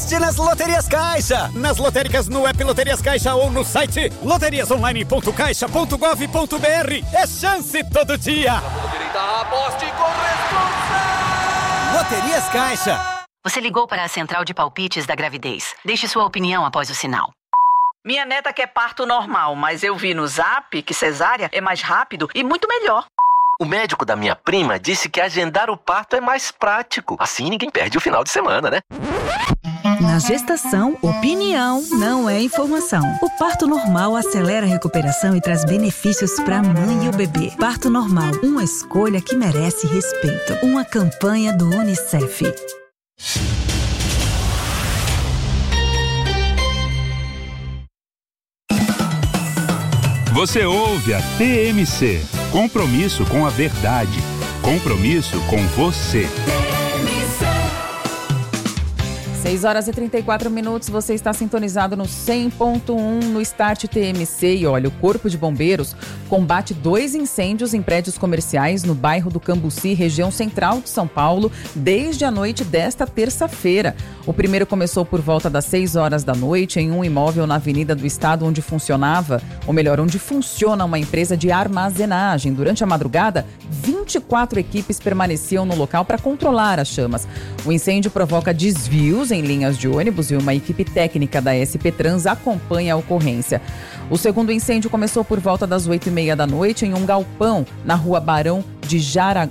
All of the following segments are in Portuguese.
aposte nas Loterias Caixa. Nas lotéricas no app Loterias Caixa ou no site loteriasonline.caixa.gov.br. É chance todo dia. Aposte com responsa. Loterias Caixa. Você ligou para a central de palpites da gravidez. Deixe sua opinião após o sinal. Minha neta quer parto normal, mas eu vi no Zap que cesárea é mais rápido e muito melhor. O médico da minha prima disse que agendar o parto é mais prático. Assim ninguém perde o final de semana, né? Na gestação, opinião não é informação. O parto normal acelera a recuperação e traz benefícios para a mãe e o bebê. Parto normal, uma escolha que merece respeito. Uma campanha do UNICEF. Você ouve a TMC. Compromisso com a verdade. Compromisso com você. 6 horas e 34 minutos, você está sintonizado no 100.1 no Start TMC. E olha, o Corpo de Bombeiros combate 2 incêndios em prédios comerciais no bairro do Cambuci, região central de São Paulo, desde a noite desta terça-feira. O primeiro começou por volta das 6 horas da noite em um imóvel na Avenida do Estado onde onde funciona uma empresa de armazenagem. Durante a madrugada, 24 equipes permaneciam no local para controlar as chamas. O incêndio provoca desvios em linhas de ônibus e uma equipe técnica da SP Trans acompanha a ocorrência. O segundo incêndio começou por volta das 8h30 da noite em um galpão na rua Barão de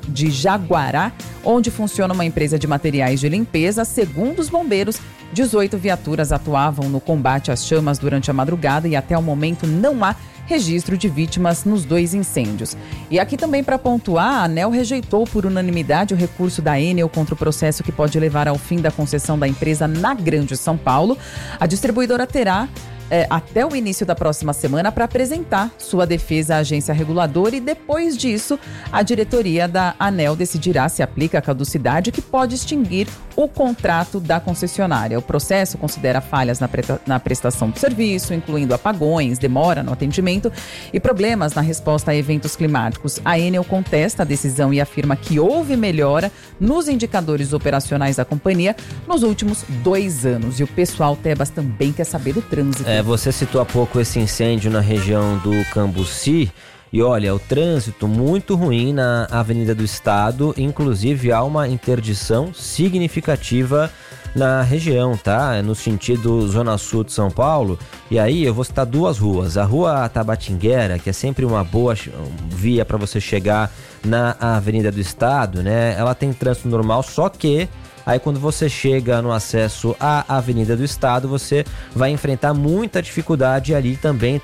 Jaguará, onde funciona uma empresa de materiais de limpeza. Segundo os bombeiros, 18 viaturas atuavam no combate às chamas durante a madrugada e até o momento não há registro de vítimas nos 2 incêndios. E aqui também para pontuar, a ANEEL rejeitou por unanimidade o recurso da Enel contra o processo que pode levar ao fim da concessão da empresa na Grande São Paulo. A distribuidora terá até o início da próxima semana para apresentar sua defesa à agência reguladora e depois disso a diretoria da ANEEL decidirá se aplica a caducidade que pode extinguir o contrato da concessionária. O processo considera falhas na prestação do serviço, incluindo apagões, demora no atendimento e problemas na resposta a eventos climáticos. A Enel contesta a decisão e afirma que houve melhora nos indicadores operacionais da companhia nos últimos 2 anos. E o pessoal Tebas também quer saber do trânsito. Você citou há pouco esse incêndio na região do Cambuci. E olha, o trânsito muito ruim na Avenida do Estado, inclusive há uma interdição significativa na região, tá? No sentido Zona Sul de São Paulo. E aí eu vou citar 2 ruas. A Rua Tabatinguera, que é sempre uma boa via para você chegar na Avenida do Estado, né? Ela tem trânsito normal, só que aí quando você chega no acesso à Avenida do Estado, você vai enfrentar muita dificuldade e ali também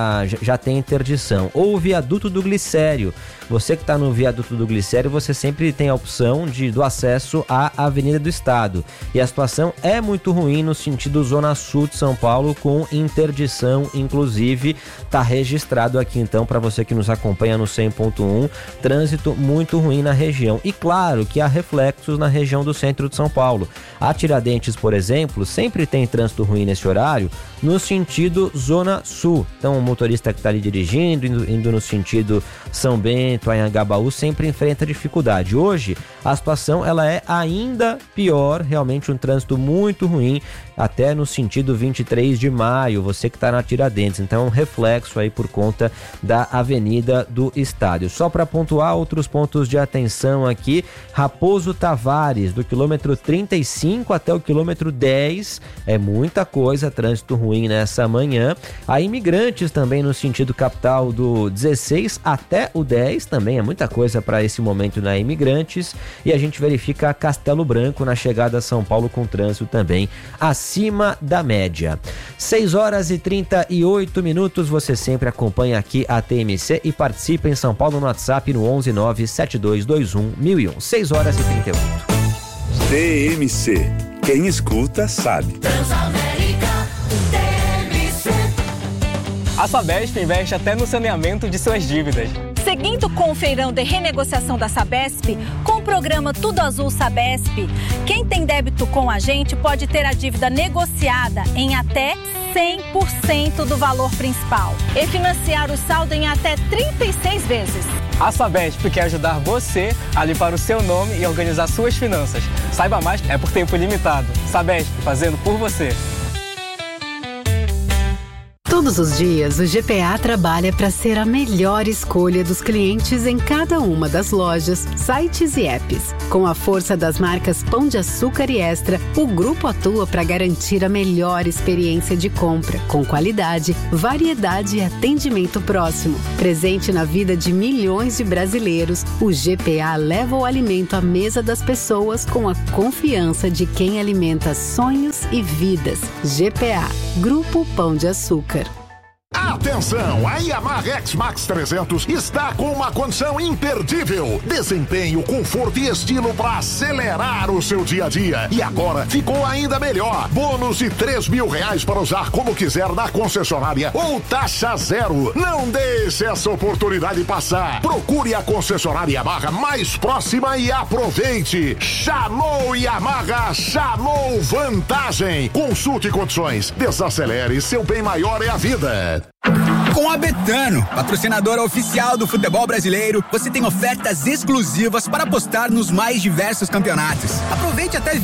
já tem interdição. Ou o viaduto do Glicério. Você que está no viaduto do Glicério, você sempre tem a opção do acesso à Avenida do Estado. E a situação é muito ruim no sentido Zona Sul de São Paulo, com interdição, inclusive. Está registrado aqui então para você que nos acompanha no 100.1, trânsito muito ruim na região. E claro que há reflexos na região do centro de São Paulo. A Tiradentes, por exemplo, sempre tem trânsito ruim nesse horário no sentido Zona Sul. Então o motorista que está ali dirigindo, indo no sentido São Bento, Anhangabaú, sempre enfrenta dificuldade. Hoje a situação ela é ainda pior, realmente um trânsito muito ruim, até no sentido 23 de maio, você que está na Tiradentes. Então é um reflexo aí por conta da Avenida do Estádio. Só para pontuar outros pontos de atenção aqui, Raposo Tavares, do quilômetro 35 até o quilômetro 10, é muita coisa, trânsito ruim nessa manhã. A Imigrantes também no sentido capital do 16 até o 10, também é muita coisa para esse momento na Imigrantes. E a gente verifica Castelo Branco na chegada a São Paulo com trânsito também acima da média. 6 horas e 38 minutos, você sempre acompanha aqui a TMC e participa em São Paulo no WhatsApp no 11972211001. 6 horas e 38. TMC, quem escuta sabe. A Sabesp investe até no saneamento de suas dívidas. Seguindo com o feirão de renegociação da Sabesp, com o programa Tudo Azul Sabesp, quem tem débito com a gente pode ter a dívida negociada em até 100% do valor principal e financiar o saldo em até 36 vezes. A Sabesp quer ajudar você a limpar o seu nome e organizar suas finanças. Saiba mais, é por tempo limitado. Sabesp, fazendo por você. Todos os dias, o GPA trabalha para ser a melhor escolha dos clientes em cada uma das lojas, sites e apps. Com a força das marcas Pão de Açúcar e Extra, o grupo atua para garantir a melhor experiência de compra, com qualidade, variedade e atendimento próximo. Presente na vida de milhões de brasileiros, o GPA leva o alimento à mesa das pessoas com a confiança de quem alimenta sonhos e vidas. GPA, Grupo Pão de Açúcar. Atenção, a Yamaha X-Max 300 está com uma condição imperdível. Desempenho, conforto e estilo para acelerar o seu dia a dia. E agora ficou ainda melhor. Bônus de R$3.000 para usar como quiser na concessionária ou taxa zero. Não deixe essa oportunidade passar. Procure a concessionária Yamaha mais próxima e aproveite. Chamou Yamaha, chamou vantagem. Consulte condições. Desacelere, seu bem maior é a vida. Com a Betano, patrocinadora oficial do futebol brasileiro, você tem ofertas exclusivas para apostar nos mais diversos campeonatos. Aproveite até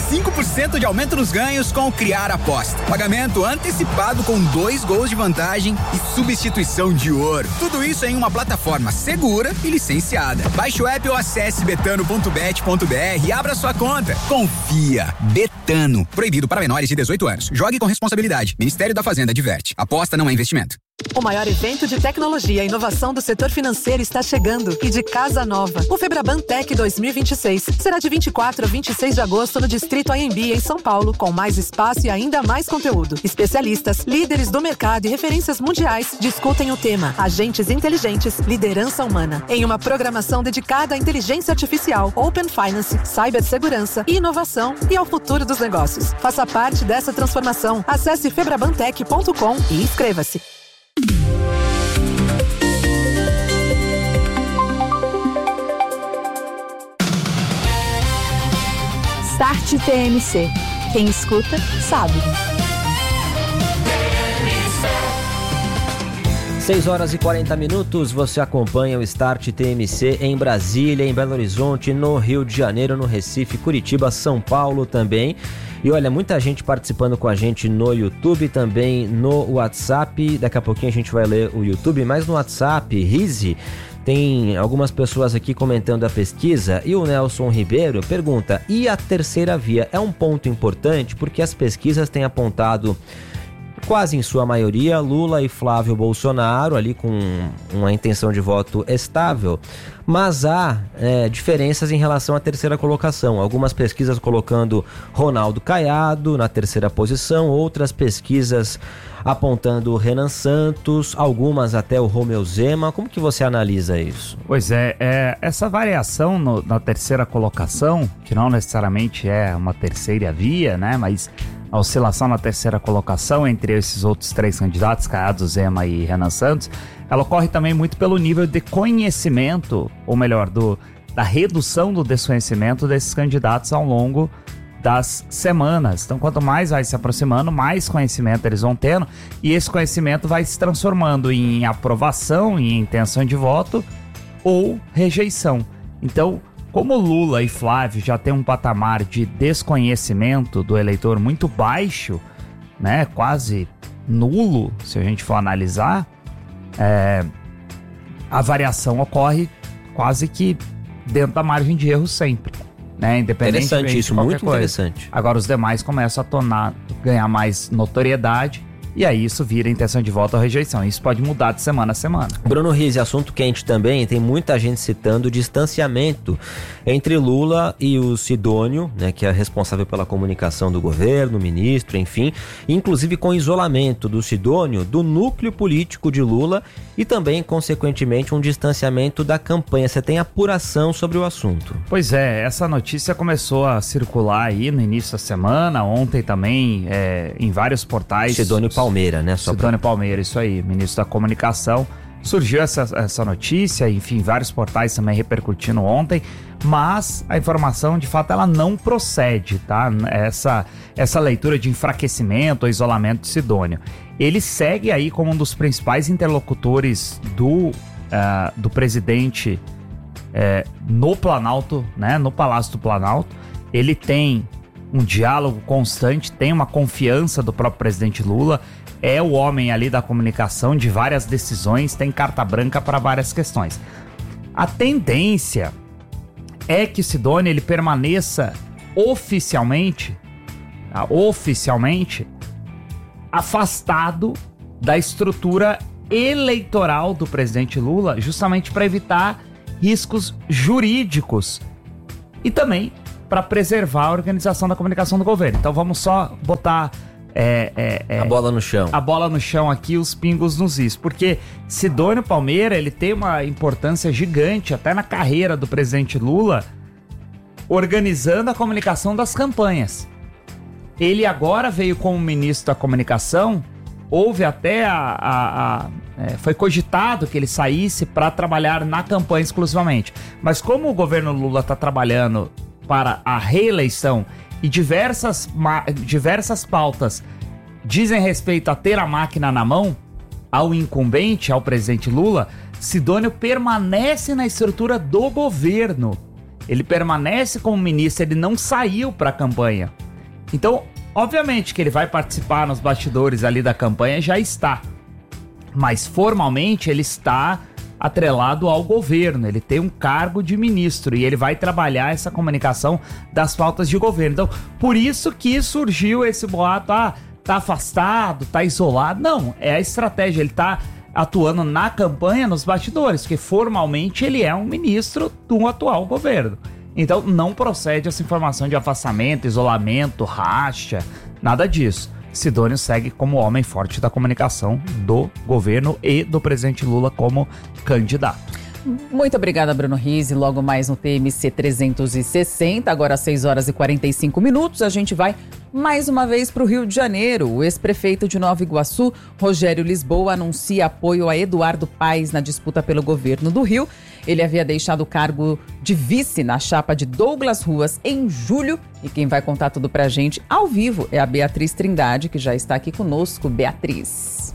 25% de aumento nos ganhos com o Criar Aposta. Pagamento antecipado com 2 gols de vantagem e substituição de ouro. Tudo isso em uma plataforma segura e licenciada. Baixe o app ou acesse betano.bet.br e abra sua conta. Confia. Betano. Proibido para menores de 18 anos. Jogue com responsabilidade. Ministério da Fazenda adverte. Aposta não é investimento. O maior evento de tecnologia e inovação do setor financeiro está chegando e de casa nova. O Febraban Tech 2026 será de 24 a 26 de agosto no Distrito AMB, em São Paulo, com mais espaço e ainda mais conteúdo. Especialistas, líderes do mercado e referências mundiais discutem o tema Agentes Inteligentes, Liderança Humana, em uma programação dedicada à inteligência artificial, Open Finance, cibersegurança, inovação e ao futuro dos negócios. Faça parte dessa transformação. Acesse febrabantech.com e inscreva-se. Start TMC. Quem escuta, sabe. 6 horas e 40 minutos, você acompanha o Start TMC em Brasília, em Belo Horizonte, no Rio de Janeiro, no Recife, Curitiba, São Paulo também. E olha, muita gente participando com a gente no YouTube, também no WhatsApp. Daqui a pouquinho a gente vai ler o YouTube, mas no WhatsApp, Rize, tem algumas pessoas aqui comentando a pesquisa e o Nelson Ribeiro pergunta: e a terceira via é um ponto importante porque as pesquisas têm apontado, quase em sua maioria, Lula e Flávio Bolsonaro ali com uma intenção de voto estável, mas há diferenças em relação à terceira colocação. Algumas pesquisas colocando Ronaldo Caiado na terceira posição, outras pesquisas apontando Renan Santos, algumas até o Romeu Zema. Como que você analisa isso? Pois essa variação na terceira colocação, que não necessariamente é uma terceira via, né, mas a oscilação na terceira colocação entre esses outros 3 candidatos, Caiado, Zema e Renan Santos, ela ocorre também muito pelo nível de conhecimento, ou melhor, da redução do desconhecimento desses candidatos ao longo das semanas. Então, quanto mais vai se aproximando, mais conhecimento eles vão tendo, e esse conhecimento vai se transformando em aprovação, em intenção de voto ou rejeição. Então, como Lula e Flávio já têm um patamar de desconhecimento do eleitor muito baixo, né, quase nulo, se a gente for analisar, a variação ocorre quase que dentro da margem de erro sempre, né, independente interessante isso, muito coisa. Interessante. Agora os demais começam a ganhar mais notoriedade, e aí isso vira intenção de voto ou rejeição. Isso pode mudar de semana a semana. Bruno Rize, assunto quente também, tem muita gente citando o distanciamento entre Lula e o Sidônio, né, que é responsável pela comunicação do governo, ministro, enfim, inclusive com isolamento do Sidônio do núcleo político de Lula e também, consequentemente, um distanciamento da campanha. Você tem apuração sobre o assunto? Pois é, essa notícia começou a circular aí no início da semana, ontem também, em vários portais. Sidônio Palmeira, né? Sidônio Palmeira, isso aí, ministro da Comunicação, surgiu essa notícia, enfim, vários portais também repercutindo ontem, mas a informação, de fato, ela não procede, tá? Essa leitura de enfraquecimento ou isolamento de Sidônio. Ele segue aí como um dos principais interlocutores do presidente no Planalto, né? No Palácio do Planalto. Ele tem um diálogo constante, tem uma confiança do próprio presidente Lula, é o homem ali da comunicação de várias decisões, tem carta branca para várias questões. A tendência é que Sidônio ele permaneça oficialmente afastado da estrutura eleitoral do presidente Lula, justamente para evitar riscos jurídicos e também para preservar a organização da comunicação do governo. Então vamos só botar a bola no chão. A bola no chão aqui, os pingos nos is. Porque Sidônio Palmeira, ele tem uma importância gigante, até na carreira do presidente Lula, organizando a comunicação das campanhas. Ele agora veio como ministro da comunicação, houve até foi cogitado que ele saísse para trabalhar na campanha exclusivamente. Mas como o governo Lula está trabalhando para a reeleição e diversas pautas dizem respeito a ter a máquina na mão, ao incumbente, ao presidente Lula, Sidônio permanece na estrutura do governo. Ele permanece como ministro, ele não saiu para a campanha. Então, obviamente que ele vai participar nos bastidores ali da campanha, já está. Mas formalmente ele está atrelado ao governo, ele tem um cargo de ministro e ele vai trabalhar essa comunicação das pautas de governo. Então, por isso que surgiu esse boato, tá afastado, tá isolado. Não, é a estratégia, ele tá atuando na campanha, nos bastidores, porque formalmente ele é um ministro do atual governo. Então, não procede essa informação de afastamento, isolamento, racha, nada disso. Sidônio segue como homem forte da comunicação do governo e do presidente Lula como candidato. Muito obrigada, Bruno Rizzi. Logo mais no TMC 360, agora às 6 horas e 45 minutos, a gente vai mais uma vez para o Rio de Janeiro. O ex-prefeito de Nova Iguaçu, Rogério Lisboa, anuncia apoio a Eduardo Paes na disputa pelo governo do Rio. Ele havia deixado o cargo de vice na chapa de Douglas Ruas em julho. E quem vai contar tudo pra gente ao vivo é a Beatriz Trindade, que já está aqui conosco. Beatriz.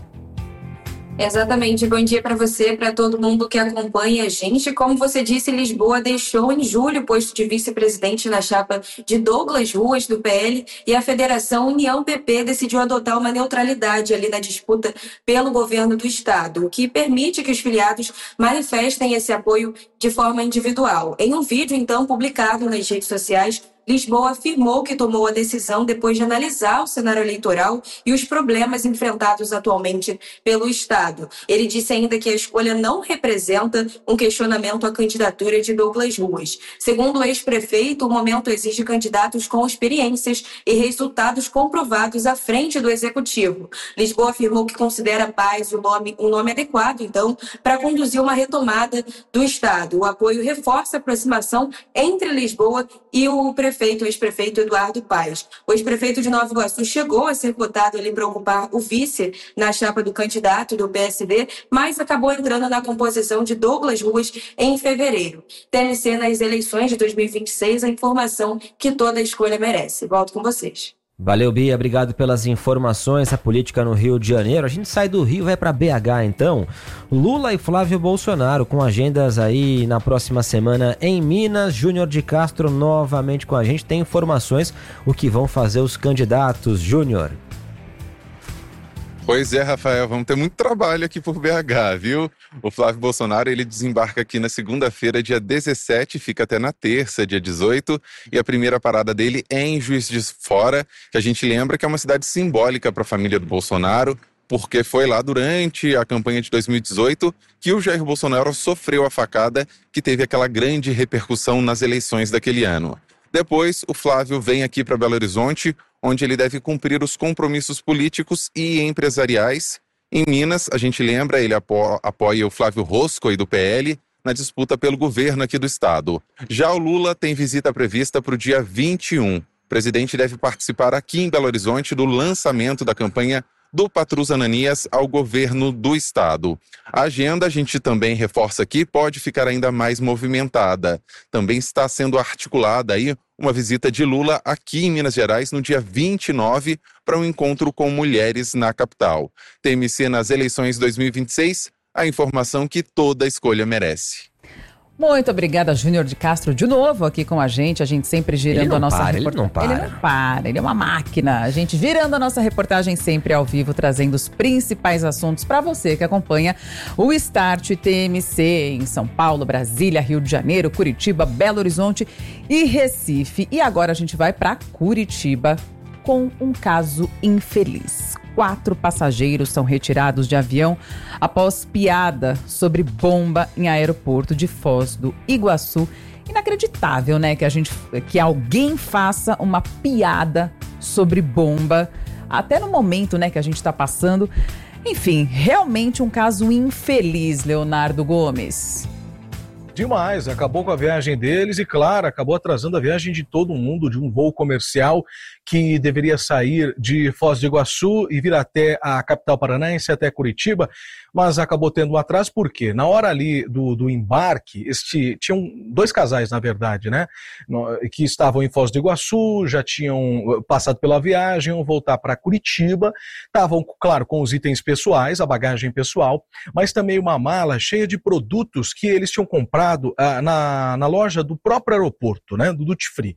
Exatamente. Bom dia para você, para todo mundo que acompanha a gente. Como você disse, Lisboa deixou em julho o posto de vice-presidente na chapa de Douglas Ruas, do PL, e a Federação União PP decidiu adotar uma neutralidade ali na disputa pelo governo do estado, o que permite que os filiados manifestem esse apoio de forma individual. Em um vídeo, então, publicado nas redes sociais, Lisboa afirmou que tomou a decisão depois de analisar o cenário eleitoral e os problemas enfrentados atualmente pelo Estado. Ele disse ainda que a escolha não representa um questionamento à candidatura de Douglas Ruas. Segundo o ex-prefeito, o momento exige candidatos com experiências e resultados comprovados à frente do Executivo. Lisboa afirmou que considera Paes um nome adequado, então, para conduzir uma retomada do Estado. O apoio reforça a aproximação entre Lisboa e o ex-prefeito Eduardo Paes. O ex-prefeito de Nova Iguaçu chegou a ser cotado ali para ocupar o vice na chapa do candidato do PSD, mas acabou entrando na composição de Douglas Ruas em fevereiro. TMC nas eleições de 2026, a informação que toda escolha merece. Volto com vocês. Valeu, Bia, obrigado pelas informações. A política no Rio de Janeiro. A gente sai do Rio e vai para BH, então. Lula e Flávio Bolsonaro com agendas aí na próxima semana em Minas. Júnior de Castro novamente com a gente. Tem informações o que vão fazer os candidatos. Júnior. Pois é, Rafael, vamos ter muito trabalho aqui por BH, viu? O Flávio Bolsonaro, ele desembarca aqui na segunda-feira, dia 17, fica até na terça, dia 18, e a primeira parada dele é em Juiz de Fora, que a gente lembra que é uma cidade simbólica para a família do Bolsonaro, porque foi lá durante a campanha de 2018 que o Jair Bolsonaro sofreu a facada que teve aquela grande repercussão nas eleições daquele ano. Depois, o Flávio vem aqui para Belo Horizonte, onde ele deve cumprir os compromissos políticos e empresariais. Em Minas, a gente lembra, ele apoia o Flávio Rosco, aí do PL, na disputa pelo governo aqui do estado. Já o Lula tem visita prevista para o dia 21. O presidente deve participar aqui em Belo Horizonte do lançamento da campanha do Patrus Ananias ao governo do estado. A agenda, a gente também reforça aqui, pode ficar ainda mais movimentada. Também está sendo articulada aí uma visita de Lula aqui em Minas Gerais no dia 29 para um encontro com mulheres na capital. TMC nas eleições 2026, a informação que toda escolha merece. Muito obrigada, Júnior de Castro, de novo aqui com a gente sempre girando a nossa reportagem. Ele não para, ele é uma máquina. A gente virando a nossa reportagem sempre ao vivo, trazendo os principais assuntos para você que acompanha o Start TMC em São Paulo, Brasília, Rio de Janeiro, Curitiba, Belo Horizonte e Recife. E agora a gente vai para Curitiba com um caso infeliz. 4 passageiros são retirados de avião após piada sobre bomba em aeroporto de Foz do Iguaçu. Inacreditável, né, que alguém faça uma piada sobre bomba, até no momento, né, que a gente está passando. Enfim, realmente um caso infeliz, Leonardo Gomes. Demais, acabou com a viagem deles e, claro, acabou atrasando a viagem de todo mundo, de um voo comercial que deveria sair de Foz do Iguaçu e vir até a capital paranaense, até Curitiba, mas acabou tendo um atraso, por quê? Na hora ali do embarque, tinham 2 casais, na verdade, né, que estavam em Foz do Iguaçu, já tinham passado pela viagem, iam voltar para Curitiba, estavam, claro, com os itens pessoais, a bagagem pessoal, mas também uma mala cheia de produtos que eles tinham comprado na loja do próprio aeroporto, né, do Duty Free.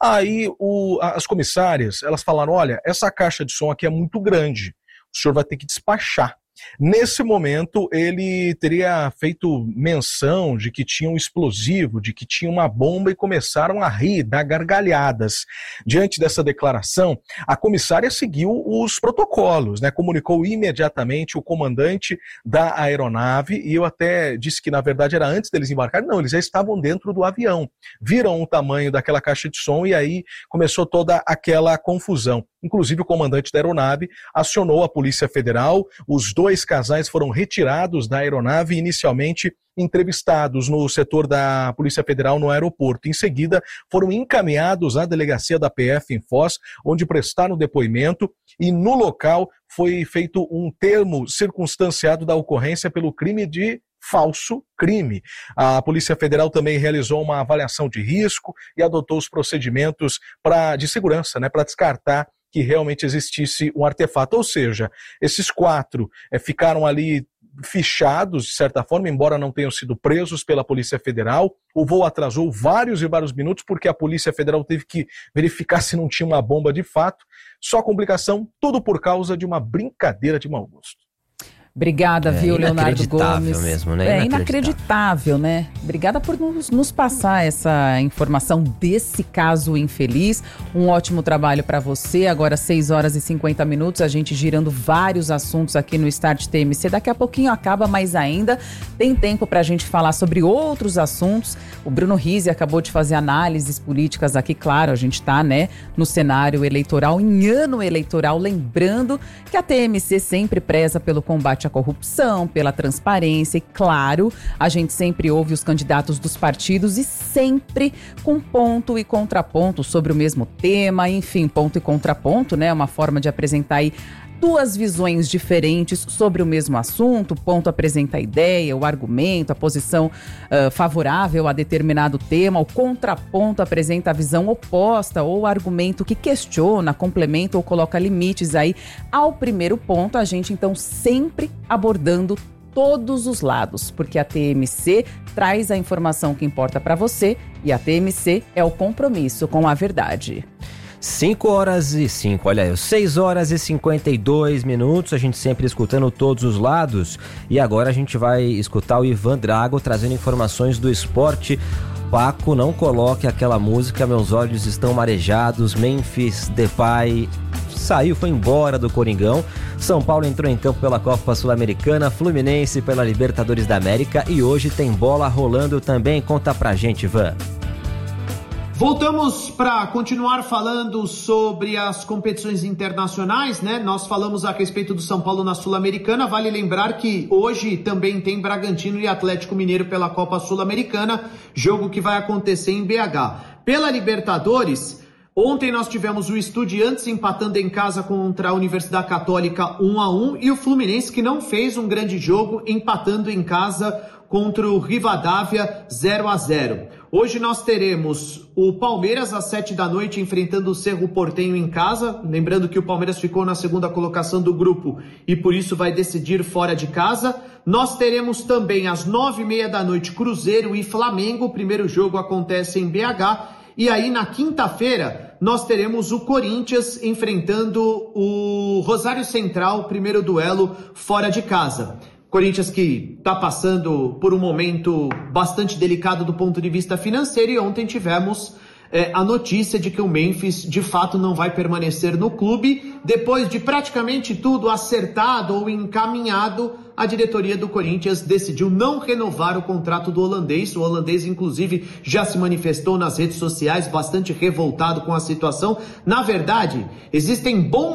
Aí as comissárias, elas falaram, olha, essa caixa de som aqui é muito grande, o senhor vai ter que despachar. Nesse momento, ele teria feito menção de que tinha um explosivo, de que tinha uma bomba e começaram a rir, dar gargalhadas. Diante dessa declaração, a comissária seguiu os protocolos, né? Comunicou imediatamente o comandante da aeronave e eu até disse que, na verdade, era antes deles embarcarem. Não, eles já estavam dentro do avião. Viram o tamanho daquela caixa de som e aí começou toda aquela confusão. Inclusive, o comandante da aeronave acionou a Polícia Federal. Os 2 casais foram retirados da aeronave e inicialmente entrevistados no setor da Polícia Federal no aeroporto. Em seguida, foram encaminhados à delegacia da PF em Foz, onde prestaram depoimento e no local foi feito um termo circunstanciado da ocorrência pelo crime de falso crime. A Polícia Federal também realizou uma avaliação de risco e adotou os procedimentos de segurança, né, para descartar que realmente existisse um artefato. Ou seja, esses 4 ficaram ali fichados, de certa forma, embora não tenham sido presos pela Polícia Federal. O voo atrasou vários e vários minutos porque a Polícia Federal teve que verificar se não tinha uma bomba de fato. Só complicação, tudo por causa de uma brincadeira de mau gosto. Obrigada, viu, Leonardo Gomes. Mesmo, né? Inacreditável, né? Obrigada por nos passar essa informação desse caso infeliz. Um ótimo trabalho para você. Agora 6 horas e 50 minutos, a gente girando vários assuntos aqui no Start TMC. Daqui a pouquinho acaba, mas ainda tem tempo para a gente falar sobre outros assuntos. O Bruno Rizzi acabou de fazer análises políticas aqui. Claro, a gente está, né, no cenário eleitoral, em ano eleitoral. Lembrando que a TMC sempre preza pelo combate à corrupção, pela transparência e, claro, a gente sempre ouve os candidatos dos partidos e sempre com ponto e contraponto sobre o mesmo tema, enfim, ponto e contraponto, né? Uma forma de apresentar aí 2 visões diferentes sobre o mesmo assunto. O ponto apresenta a ideia, o argumento, a posição favorável a determinado tema. O contraponto apresenta a visão oposta ou o argumento que questiona, complementa ou coloca limites aí ao primeiro ponto. A gente, então, sempre abordando todos os lados, porque a TMC traz a informação que importa para você e a TMC é o compromisso com a verdade. 6 horas e 52 minutos, a gente sempre escutando todos os lados. E agora a gente vai escutar o Ivan Drago trazendo informações do esporte. Paco, não coloque aquela música, meus olhos estão marejados. Memphis Depay foi embora do Coringão. São Paulo entrou em campo pela Copa Sul-Americana, Fluminense pela Libertadores da América e hoje tem bola rolando também. Conta pra gente, Ivan. Voltamos para continuar falando sobre as competições internacionais, né? Nós falamos a respeito do São Paulo na Sul-Americana. Vale lembrar que hoje também tem Bragantino e Atlético Mineiro pela Copa Sul-Americana, jogo que vai acontecer em BH. Pela Libertadores, Ontem nós tivemos o Estudiantes empatando em casa contra a Universidade Católica 1-1 e o Fluminense, que não fez um grande jogo, empatando em casa contra o Rivadavia 0-0. Hoje nós teremos o Palmeiras às 7 da noite enfrentando o Cerro Porteño em casa. Lembrando que o Palmeiras ficou na segunda colocação do grupo e por isso vai decidir fora de casa. Nós teremos também às 9h30 da noite Cruzeiro e Flamengo. O primeiro jogo acontece em BH. E aí na quinta-feira nós teremos o Corinthians enfrentando o Rosário Central, primeiro duelo fora de casa. Corinthians que está passando por um momento bastante delicado do ponto de vista financeiro e ontem tivemos a notícia de que o Memphis de fato não vai permanecer no clube. Depois de praticamente tudo acertado ou encaminhado, a diretoria do Corinthians decidiu não renovar o contrato do holandês. O holandês, inclusive, já se manifestou nas redes sociais bastante revoltado com a situação. Na verdade, existem bons